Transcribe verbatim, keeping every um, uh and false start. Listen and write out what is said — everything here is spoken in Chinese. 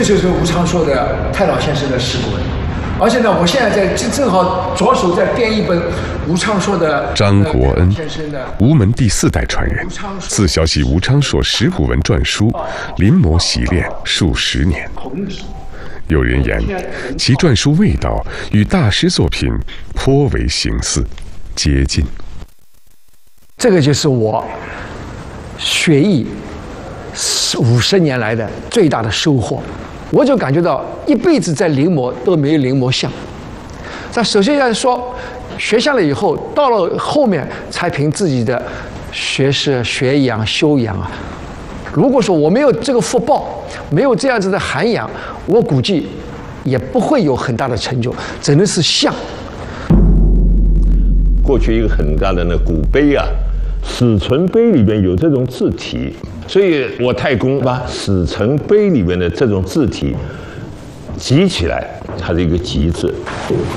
就是吴昌硕的太老先生的石鼓文。而且呢，我现在在正好着手在编一本吴昌硕的张国恩，吴门第四代传人，自小习吴昌硕石鼓文篆书，临摹习练数十年。有人言，其篆书味道与大师作品颇为形似，接近。 这个就是我学艺五十年来的最大的收获。我就感觉到一辈子在临摹都没有临摹像。但首先要说，学像了以后，到了后面才凭自己的学识、学养、修养啊。如果说我没有这个福报，没有这样子的涵养，我估计也不会有很大的成就，只能是像。 过去一个很大的那古碑啊，史存碑里面有这种字体。所以我太公把史成碑里面的这种字体集起来，它是一个集字。